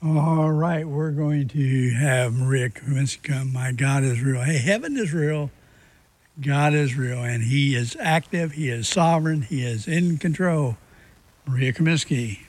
All right, we're going to have Maria Kaminsky come. My God is real. Hey, heaven is real. God is real, and He is active. He is sovereign. He is in control. Maria Kaminsky.